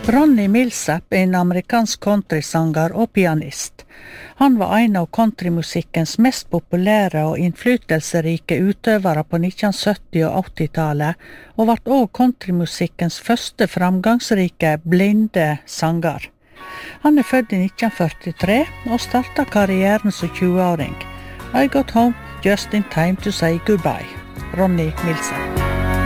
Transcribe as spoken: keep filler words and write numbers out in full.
Ronnie Milsap er en amerikansk countrysanger og pianist. Han var en av countrymusikkens mest populære og innflytelsesrike utøvere på nitten sytti- og åtti-tallet, og ble også countrymusikkens første framgangsrike blinde sanger. Han er født i nitten førtitre og startet karrieren som tjue-åring. I got home just in time to say goodbye. Ronnie Milsap.